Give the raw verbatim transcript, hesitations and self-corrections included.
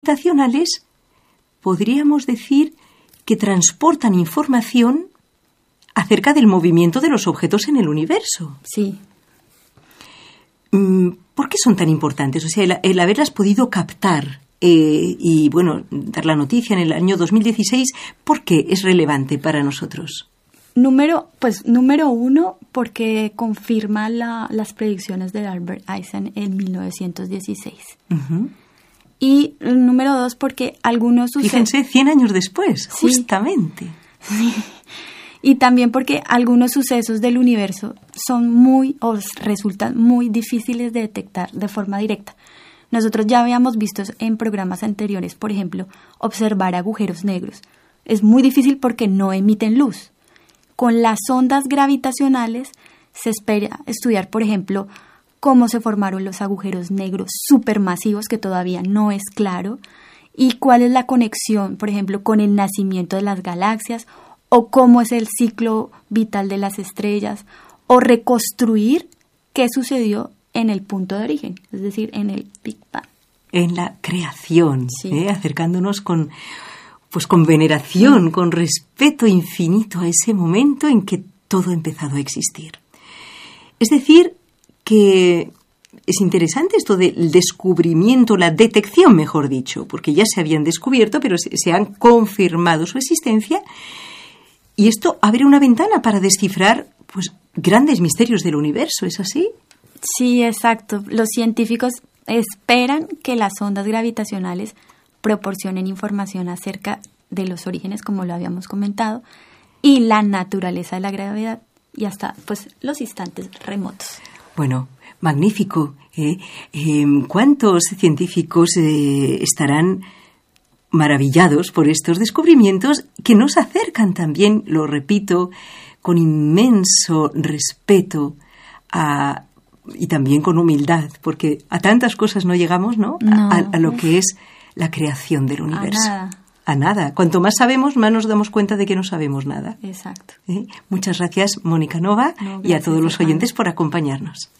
gravitacionales podríamos decir que transportan información acerca del movimiento de los objetos en el universo. Sí. ¿Por qué son tan importantes? O sea, el, el haberlas podido captar eh, y, bueno, dar la noticia en el año dos mil dieciséis, ¿por qué es relevante para nosotros? Número, pues, número uno, porque confirma la, las predicciones de Albert Einstein en mil novecientos dieciséis. Uh-huh. Y número dos, porque algunos sucesos... Fíjense, cien años después, sí. Justamente. Sí. Y también porque algunos sucesos del universo son muy, o resultan muy difíciles de detectar de forma directa. Nosotros ya habíamos visto en programas anteriores, por ejemplo, observar agujeros negros. Es muy difícil porque no emiten luz. Con las ondas gravitacionales se espera estudiar, por ejemplo, cómo se formaron los agujeros negros supermasivos, que todavía no es claro, y cuál es la conexión, por ejemplo, con el nacimiento de las galaxias, o cómo es el ciclo vital de las estrellas, o reconstruir qué sucedió en el punto de origen, es decir, en el Big Bang. En la creación, sí. ¿eh? Acercándonos con, pues con veneración, sí. Con respeto infinito a ese momento en que todo ha empezado a existir. Es decir, que es interesante esto del descubrimiento, la detección, mejor dicho, porque ya se habían descubierto, pero se, se han confirmado su existencia. Y esto abre una ventana para descifrar, pues, grandes misterios del universo, ¿es así? Sí, exacto. Los científicos esperan que las ondas gravitacionales proporcionen información acerca de los orígenes, como lo habíamos comentado, y la naturaleza de la gravedad y hasta, pues, los instantes remotos. Bueno, magnífico. ¿eh? Eh, ¿Cuántos científicos eh, estarán maravillados por estos descubrimientos que nos acercan también, lo repito, con inmenso respeto a, y también con humildad, porque a tantas cosas no llegamos, ¿no? no. A, a lo que es la creación del universo. A nada. A nada. Cuanto más sabemos, más nos damos cuenta de que no sabemos nada. Exacto. ¿Eh? Muchas gracias, Mónica Nova, no, y a todos los oyentes por acompañarnos.